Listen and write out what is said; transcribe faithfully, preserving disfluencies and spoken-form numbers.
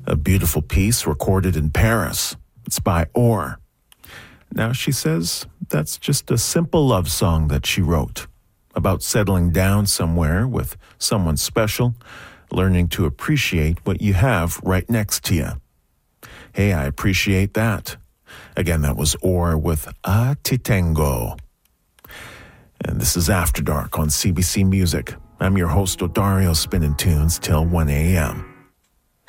A beautiful piece recorded in Paris. It's by Orr. Now, she says that's just a simple love song that she wrote about settling down somewhere with someone special, learning to appreciate what you have right next to you. Hey, I appreciate that. Again, that was Orr with A Ti Tengo. And this is After Dark on C B C Music. I'm your host, Odario, spinning tunes till one a.m.